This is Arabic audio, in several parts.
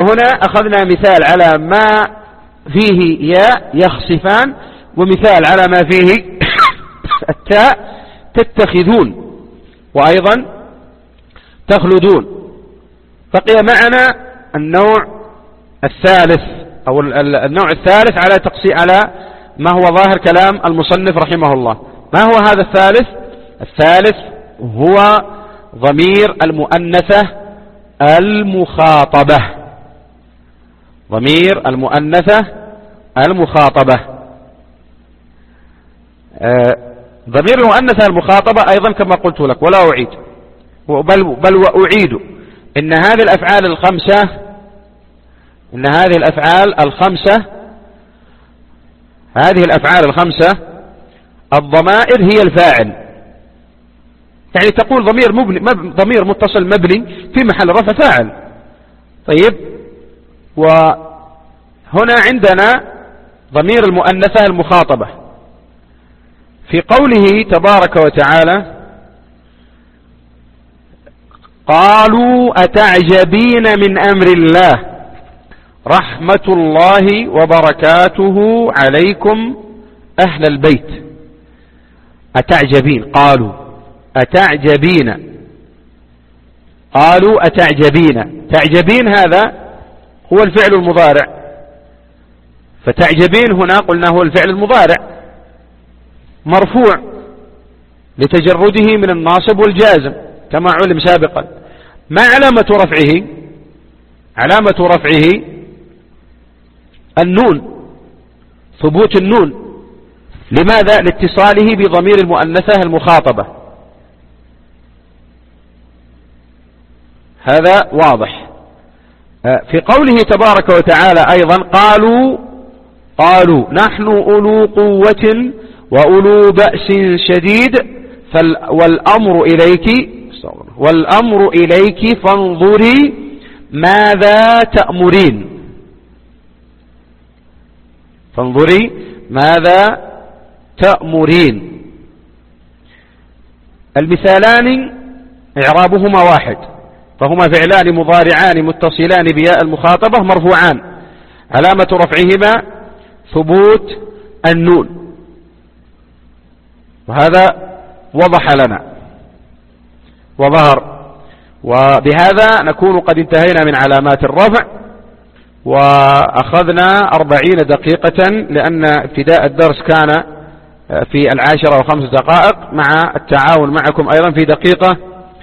هنا أخذنا مثال على ما فيه ياء يخصفان، ومثال على ما فيه التاء تتخذون، وأيضا تخلدون. بقي معنا النوع الثالث أو النوع الثالث على ما هو ظاهر كلام المصنف رحمه الله. ما هو هذا الثالث؟ الثالث هو ضمير المؤنثة المخاطبة. ضمير المؤنثة المخاطبة. ضمير المؤنثة المخاطبة أيضا كما قلت لك ولا أعيد بل وأعيد إن هذه الأفعال الخمسة الضمائر هي الفاعل. يعني تقول ضمير متصل مبني في محل رفع فاعل. طيب، وهنا عندنا ضمير المؤنثة المخاطبة في قوله تبارك وتعالى: قالوا أتعجبين من أمر الله رحمة الله وبركاته عليكم أهل البيت. أتعجبين، قالوا أتعجبين، قالوا أتعجبين. تعجبين هذا هو الفعل المضارع، فتعجبين هنا قلنا هو الفعل المضارع مرفوع لتجرده من الناصب والجازم كما علم سابقا. ما علامة رفعه؟ علامة رفعه النون، ثبوت النون. لماذا؟ لاتصاله بضمير المؤنثة المخاطبة. هذا واضح. في قوله تبارك وتعالى أيضا: قالوا نحن أولو قوة وأولو بأس شديد والأمر إليك فانظري ماذا تأمرين. فانظري ماذا تأمرين. المثالان إعرابهما واحد، فهما فعلان مضارعان متصلان بياء المخاطبة مرفوعان، علامة رفعهما ثبوت النون، وهذا وضح لنا وظهر. وبهذا نكون قد انتهينا من علامات الرفع، وأخذنا 40 دقيقة لأن ابتداء الدرس كان في 10:05 دقائق، مع التعاون معكم أيضا في دقيقة،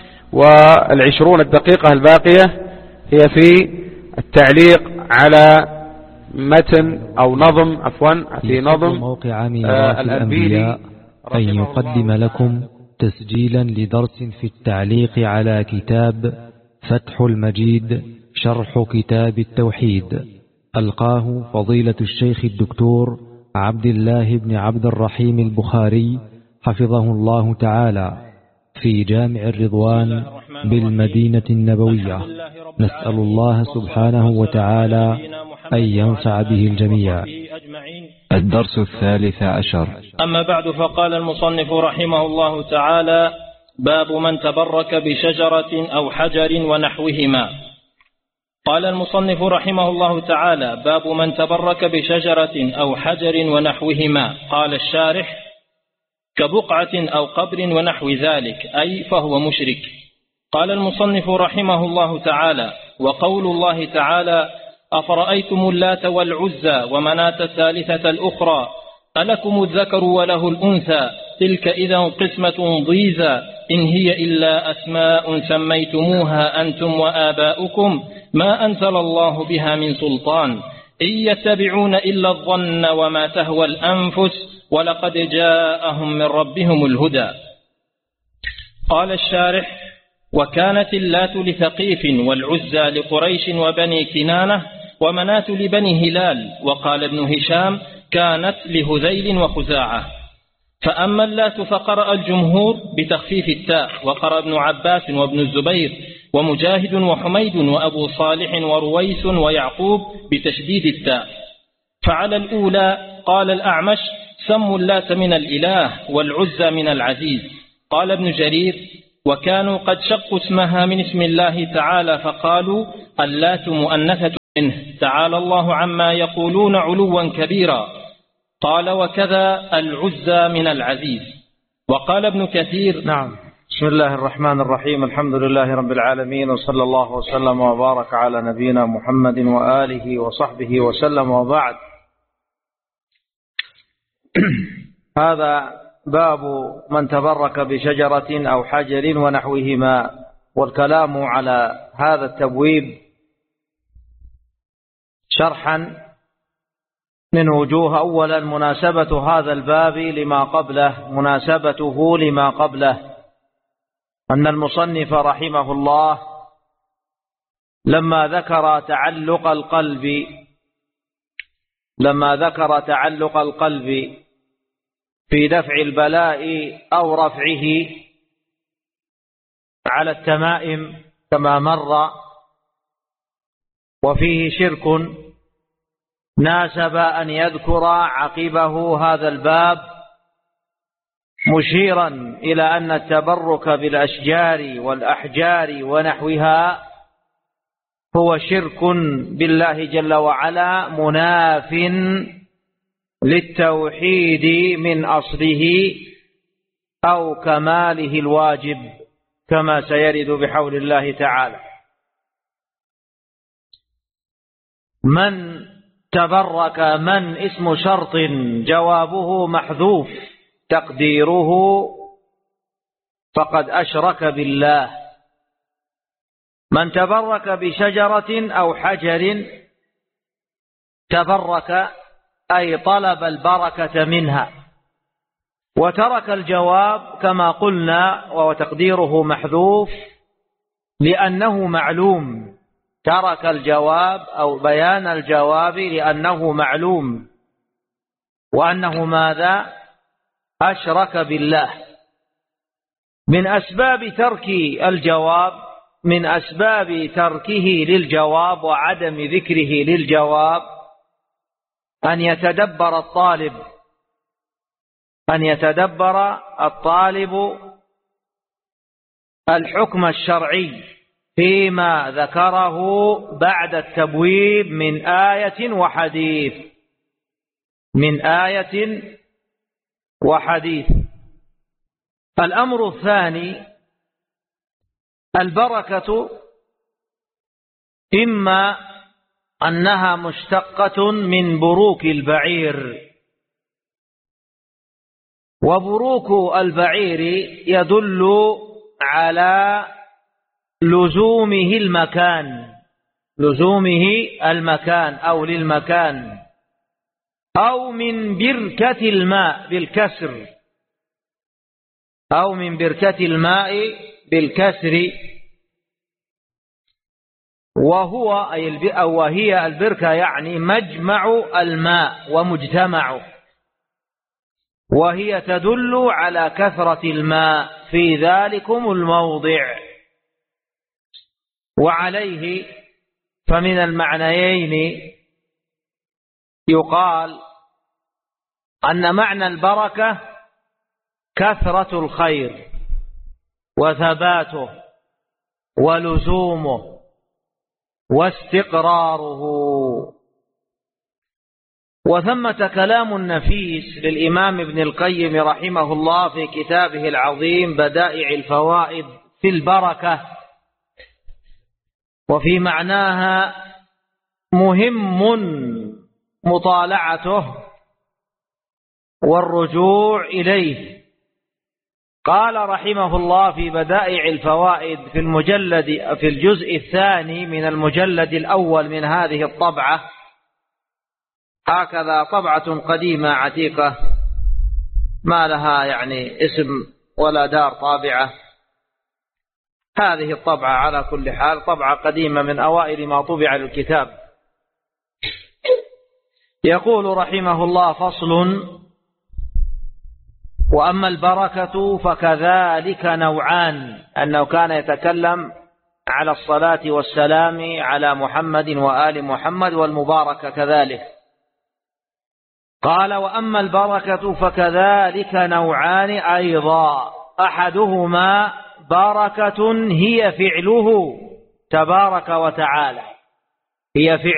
وال20 الدقيقة الباقية هي في التعليق على متن أو نظم في نظم موقع ميراث الأنبياء أن يقدم لكم تسجيلا لدرس في التعليق على كتاب فتح المجيد شرح كتاب التوحيد، ألقاه فضيلة الشيخ الدكتور عبد الله بن عبد الرحيم البخاري حفظه الله تعالى في جامع الرضوان بالمدينة النبوية. نسأل الله سبحانه وتعالى أن ينفع به الجميع. الدرس 13. أما بعد، فقال المصنف رحمه الله تعالى: باب من تبرك بشجرة أو حجر ونحوهما. قال المصنف رحمه الله تعالى: باب من تبرك بشجرة أو حجر ونحوهما. قال الشارح: كبقعة أو قبر ونحو ذلك، أي فهو مشرك. قال المصنف رحمه الله تعالى: وقول الله تعالى: أفرأيتم اللات والعزى ومناة الثالثة الأخرى ألكم الذكر وله الأنثى تلك إذا قسمة ضيزى إن هي إلا أسماء سميتموها أنتم وآباؤكم ما أنزل الله بها من سلطان إن يتبعون إلا الظن وما تهوى الأنفس ولقد جاءهم من ربهم الهدى. قال الشارح: وكانت اللات لثقيف والعزى لقريش وبني كنانة ومناة لبني هلال. وقال ابن هشام: كانت لهذيل وخزاعة. فأما اللات فقرأ الجمهور بتخفيف التاء، وقرأ ابن عباس وابن الزبير ومجاهد وحميد وأبو صالح ورويس ويعقوب بتشديد التاء. فعلى الأولى قال الأعمش: سموا اللات من الإله والعزى من العزيز. قال ابن جرير: وكانوا قد شقوا اسمها من اسم الله تعالى فقالوا اللات مؤنثة تعالى الله عما يقولون علوا كبيرا. قال وكذا العزى من العزيز. وقال ابن كثير نعم. بسم الله الرحمن الرحيم. الحمد لله رب العالمين، وصلى الله وسلم وبارك على نبينا محمد وآله وصحبه وسلم، وبعد. هذا باب من تبرك بشجرة أو حجر ونحوهما، والكلام على هذا التبويب شرحا من وجوه. أولا مناسبة هذا الباب لما قبله، مناسبته لما قبله أن المصنف رحمه الله لما ذكر تعلق القلب في دفع البلاء أو رفعه على التمائم كما مر، وفيه شرك، ناسب أن يذكر عقبه هذا الباب مشيرا إلى أن التبرك بالأشجار والأحجار ونحوها هو شرك بالله جل وعلا، مناف للتوحيد من أصله أو كماله الواجب، كما سيرد بحول الله تعالى. من تبرك، من اسم شرط جوابه محذوف تقديره فقد أشرك بالله. من تبرك بشجرة أو حجر، تبرك أي طلب البركة منها، وترك الجواب كما قلنا وهو تقديره محذوف لأنه معلوم. ترك الجواب أو بيان الجواب لأنه معلوم، وأنه ماذا؟ أشرك بالله. من أسباب ترك الجواب، من أسباب تركه للجواب وعدم ذكره للجواب أن يتدبر الطالب الحكم الشرعي فيما ذكره بعد التبويب من آية وحديث. الأمر الثاني، البركة إما أنها مشتقة من بروك البعير، وبروك البعير يدل على لزومه المكان أو للمكان، أو من بركة الماء بالكسر، أو من بركة الماء بالكسر، وهي البركة يعني مجمع الماء ومجتمعه، وهي تدل على كثرة الماء في ذلكم الموضع. وعليه فمن المعنيين يقال أن معنى البركة كثرة الخير وثباته ولزومه واستقراره. وثمة كلام نفيس للإمام ابن القيم رحمه الله في كتابه العظيم بدائع الفوائد في البركة، وفي معناها مهم مطالعته والرجوع إليه. قال رحمه الله في بدائع الفوائد في الجزء الثاني من المجلد الأول من هذه الطبعة، هكذا طبعة قديمة عتيقة ما لها يعني اسم ولا دار طابعة، هذه الطبعة على كل حال طبعة قديمة من أوائل ما طبع للكتاب. يقول رحمه الله: فصل: وأما البركة فكذلك نوعان، أنه كان يتكلم على الصلاة والسلام على محمد وآل محمد والمباركة كذلك. قال: وأما البركة فكذلك نوعان أيضا، أحدهما بركة هي فعله تبارك وتعالى، هي فعل